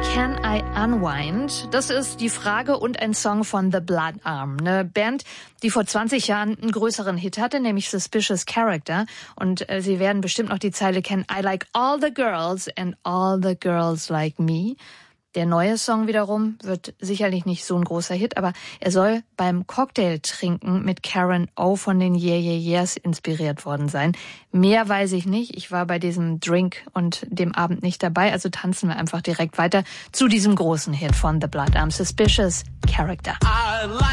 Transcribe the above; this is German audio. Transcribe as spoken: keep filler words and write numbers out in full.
Can I Unwind? Das ist die Frage und ein Song von The Blood Arm, eine Band, die vor zwanzig Jahren einen größeren Hit hatte, nämlich Suspicious Character. Und äh, Sie werden bestimmt noch die Zeile kennen, I like all the girls and all the girls like me. Der neue Song wiederum wird sicherlich nicht so ein großer Hit, aber er soll beim Cocktailtrinken mit Karen O von den Yeah Yeah Yeahs inspiriert worden sein. Mehr weiß ich nicht. Ich war bei diesem Drink und dem Abend nicht dabei, also tanzen wir einfach direkt weiter zu diesem großen Hit von The Blood Arm, Suspicious Character.